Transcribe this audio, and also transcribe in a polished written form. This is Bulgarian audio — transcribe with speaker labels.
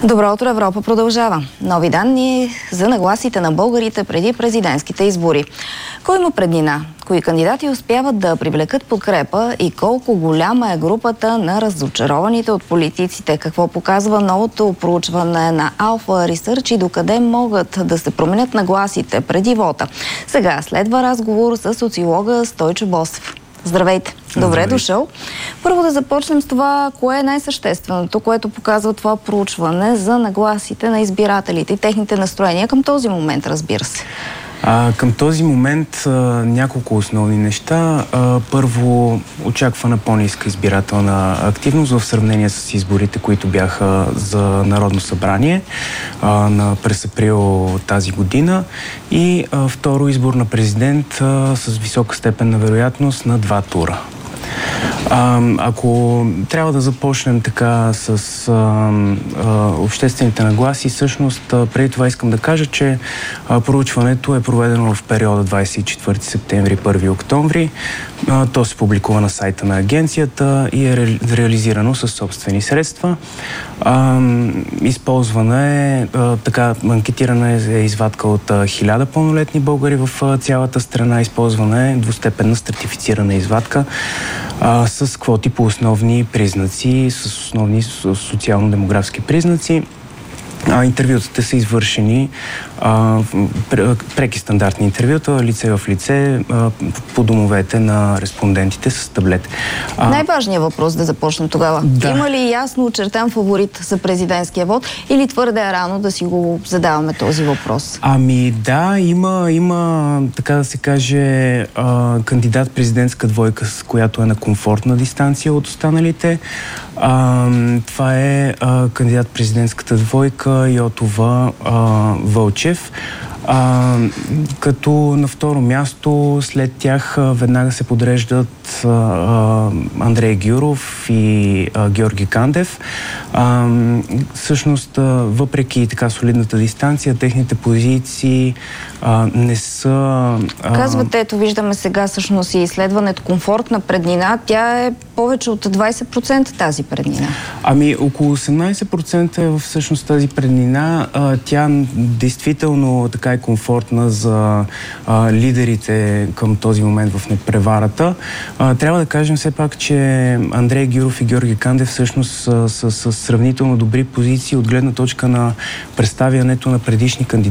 Speaker 1: Добро утро, Европа продължава. Нови данни за нагласите на българите преди президентските избори. Кой има преднина? Кои кандидати успяват да привлекат подкрепа и колко голяма е групата на разочарованите от политиците? Какво показва новото проучване на Alpha Research и докъде могат да се променят нагласите преди вота? Сега следва разговор с социолога Стойчо Босев. Здравейте! Добре дошъл. Първо да започнем с това, кое е най-същественото, което показва това проучване за нагласите на избирателите и техните настроения към този момент, разбира се.
Speaker 2: Към този момент няколко основни неща. Първо, очаквана по-ниска избирателна активност в сравнение с изборите, които бяха за Народно събрание през април тази година. И второ, избор на президент с висока степен на вероятност на 2 тура. Ако трябва да започнем така с обществените нагласи, всъщност преди това искам да кажа, че проучването е проведено в периода 24 септември, 1 октомври. То се публикува на сайта на агенцията и е реализирано със собствени средства. Анкетирана е извадка от 1000 пълнолетни българи в цялата страна. Използвана е двустепенна стратифицирана извадка с квоти по основни признаци, с основни социално-демографски признаци. Интервютата са извършени преки стандартни интервюта, лице в лице, по домовете на респондентите с таблет.
Speaker 1: Най-важният въпрос да започнем тогава. Да. Има ли ясно очертан фаворит за президентския вод или твърде е рано да си го задаваме този въпрос?
Speaker 2: Да, има така да се каже, кандидат-президентска двойка, с която е на комфортна дистанция от останалите. Това е кандидат-президентската двойка Йотова Вълчев. Като на второ място след тях веднага се подреждат Андрей Гюров и Георги Кандев. Всъщност, въпреки така солидната дистанция, техните позиции не са...
Speaker 1: Казвате, ето виждаме сега всъщност и изследването комфортна преднина. Тя е повече от 20% тази преднина.
Speaker 2: Около 18% е всъщност тази преднина. Тя действително така е комфортна за лидерите към този момент в надпреварата. Трябва да кажем все пак, че Андрей Гюров и Георги Кандев всъщност са сравнително добри позиции от гледна точка на представянето на предишни кандидати